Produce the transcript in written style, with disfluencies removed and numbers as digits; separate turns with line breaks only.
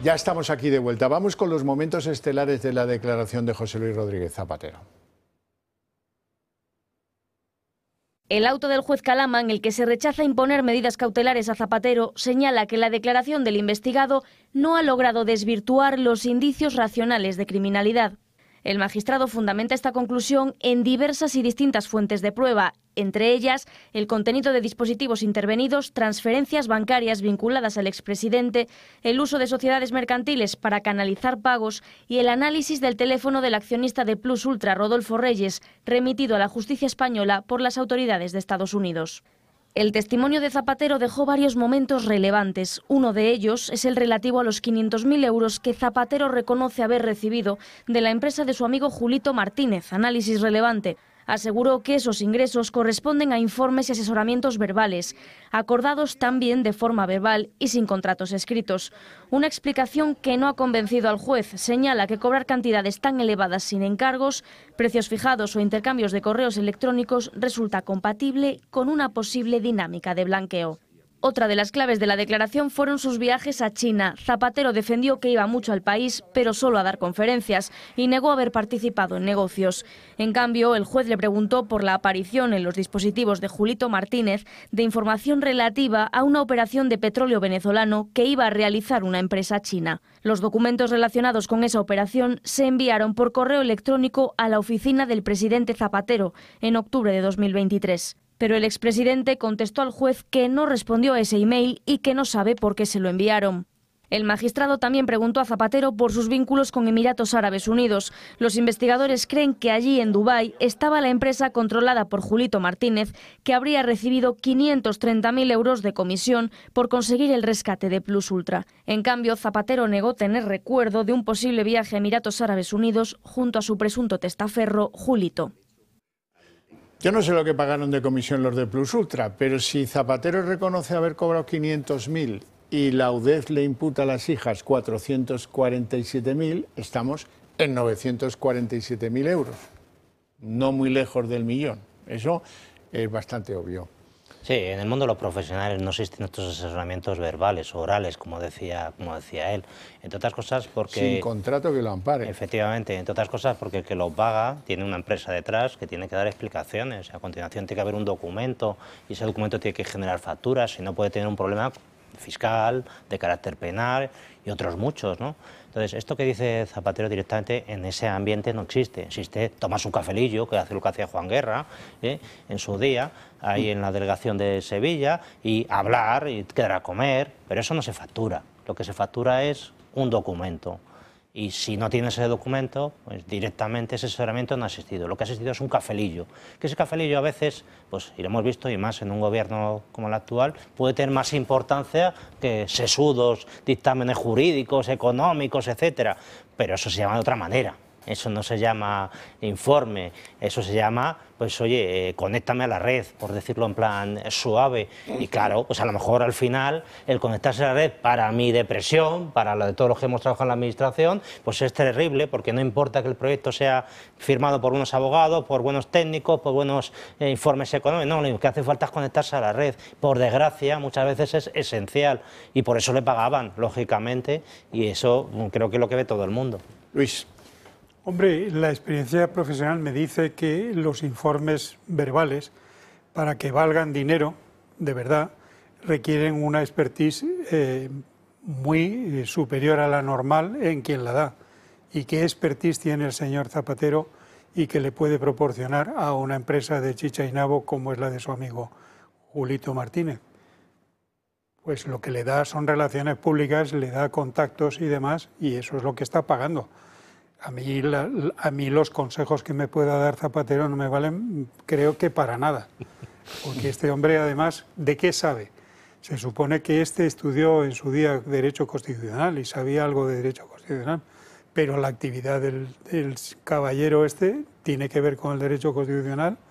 Ya estamos aquí de vuelta. Vamos con los momentos estelares de la declaración de José Luis Rodríguez Zapatero.
El auto del juez Calama, en el que se rechaza imponer medidas cautelares a Zapatero, señala que la declaración del investigado no ha logrado desvirtuar los indicios racionales de criminalidad. El magistrado fundamenta esta conclusión en diversas y distintas fuentes de prueba, entre ellas el contenido de dispositivos intervenidos, transferencias bancarias vinculadas al expresidente, el uso de sociedades mercantiles para canalizar pagos y el análisis del teléfono del accionista de Plus Ultra, Rodolfo Reyes, remitido a la justicia española por las autoridades de Estados Unidos. El testimonio de Zapatero dejó varios momentos relevantes. Uno de ellos es el relativo a los 500.000 euros que Zapatero reconoce haber recibido de la empresa de su amigo Julito Martínez. Análisis relevante. Aseguró que esos ingresos corresponden a informes y asesoramientos verbales, acordados también de forma verbal y sin contratos escritos. Una explicación que no ha convencido al juez. Señala que cobrar cantidades tan elevadas sin encargos, precios fijados o intercambios de correos electrónicos resulta compatible con una posible dinámica de blanqueo. Otra de las claves de la declaración fueron sus viajes a China. Zapatero defendió que iba mucho al país, pero solo a dar conferencias, y negó haber participado en negocios. En cambio, el juez le preguntó por la aparición en los dispositivos de Julito Martínez de información relativa a una operación de petróleo venezolano que iba a realizar una empresa china. Los documentos relacionados con esa operación se enviaron por correo electrónico a la oficina del presidente Zapatero en octubre de 2023. Pero el expresidente contestó al juez que no respondió a ese email y que no sabe por qué se lo enviaron. El magistrado también preguntó a Zapatero por sus vínculos con Emiratos Árabes Unidos. Los investigadores creen que allí, en Dubái, estaba la empresa controlada por Julito Martínez, que habría recibido 530.000 euros de comisión por conseguir el rescate de Plus Ultra. En cambio, Zapatero negó tener recuerdo de un posible viaje a Emiratos Árabes Unidos junto a su presunto testaferro, Julito.
Yo no sé lo que pagaron de comisión los de Plus Ultra, pero si Zapatero reconoce haber cobrado 500.000 y la UDEF le imputa a las hijas 447.000, estamos en 947.000 euros. No muy lejos del millón. Eso es bastante obvio.
Sí, en el mundo de los profesionales no existen estos asesoramientos verbales o orales, como decía él. Entre otras cosas porque...
Sin contrato que lo ampare.
Efectivamente, entre otras cosas porque el que lo paga tiene una empresa detrás que tiene que dar explicaciones. A continuación tiene que haber un documento y ese documento tiene que generar facturas, si no puede tener un problema fiscal, de carácter penal y otros muchos, ¿no? Entonces, esto que dice Zapatero directamente en ese ambiente no existe. Existe tomarse un cafelillo, que hace lo que hacía Juan Guerra en su día, ahí en la delegación de Sevilla, y hablar y quedar a comer, pero eso no se factura. Lo que se factura es un documento. Y si no tiene ese documento, pues directamente ese asesoramiento no ha existido. Lo que ha existido es un cafelillo. Que ese cafelillo a veces, pues y lo hemos visto, y más en un gobierno como el actual, puede tener más importancia que sesudos dictámenes jurídicos, económicos, etcétera. Pero eso se llama de otra manera. Eso no se llama informe, eso se llama, pues oye, conéctame a la red, por decirlo en plan suave. Y claro, pues a lo mejor al final el conectarse a la red para mi depresión, para lo de todos los que hemos trabajado en la administración, pues es terrible, porque no importa que el proyecto sea firmado por unos abogados, por buenos técnicos, por buenos informes económicos, no, lo que hace falta es conectarse a la red. Por desgracia, muchas veces es esencial y por eso le pagaban, lógicamente, y eso creo que es lo que ve todo el mundo.
Luis.
Hombre, la experiencia profesional me dice que los informes verbales, para que valgan dinero, de verdad, requieren una expertise muy superior a la normal en quien la da. ¿Y qué expertise tiene el señor Zapatero y que le puede proporcionar a una empresa de chicha y nabo como es la de su amigo Julito Martínez? Pues lo que le da son relaciones públicas, le da contactos y demás, y eso es lo que está pagando. A mí los consejos que me pueda dar Zapatero no me valen, creo que para nada. Porque este hombre, además, ¿de qué sabe? Se supone que estudió en su día Derecho Constitucional y sabía algo de Derecho Constitucional, pero la actividad del caballero tiene que ver con el Derecho Constitucional